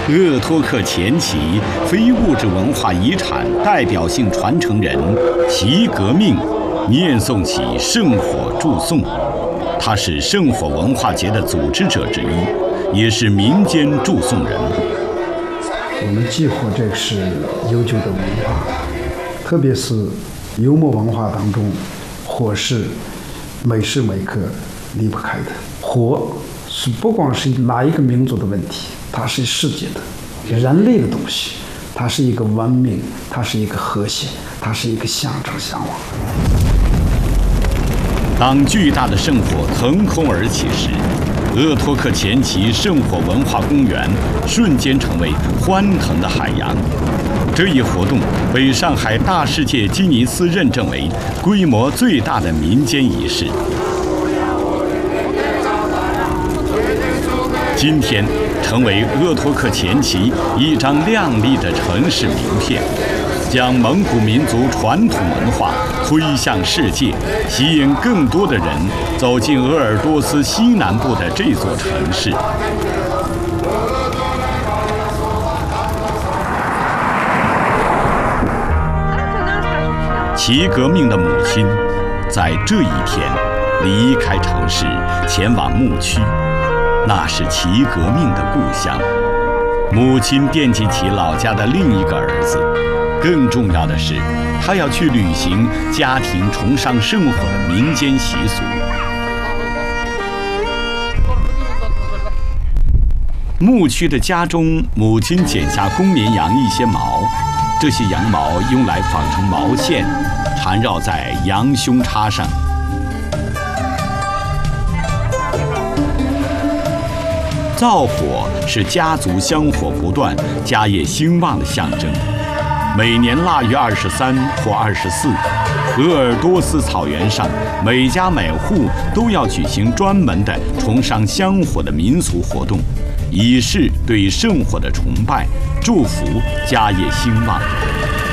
鄂托克前旗非物质文化遗产代表性传承人齐革命念诵起圣火祝颂。他是圣火文化节的组织者之一，也是民间祝颂人。 我们祭火这个是悠久的文化，特别是游牧文化当中，火是每时每刻离不开的。火是不光是哪一个民族的问题，它是世界的、人类的东西，它是一个文明，它是一个和谐，它是一个象征向往。 当巨大的圣火腾空而起时，鄂托克前旗圣火文化公园瞬间成为欢腾的海洋。这一活动被上海大世界吉尼斯认证为规模最大的民间仪式。今天成为鄂托克前旗一张亮丽的城市名片，将蒙古民族传统文化推向世界，吸引更多的人走进鄂尔多斯西南部的这座城市。齐革命的母亲在这一天离开城市，前往牧区，那是齐革命的故乡。母亲惦记起老家的另一个儿子，更重要的是，她要去履行家庭崇尚圣火的民间习俗。牧区的家中，母亲剪下公绵羊一些毛，这些羊毛用来纺成毛线，缠绕在羊胸叉上。灶火是家族香火不断、家业兴旺的象征。每年腊月23或24，鄂尔多斯草原上每家每户都要举行专门的崇尚香火的民俗活动，以示对圣火的崇拜，祝福家业兴旺。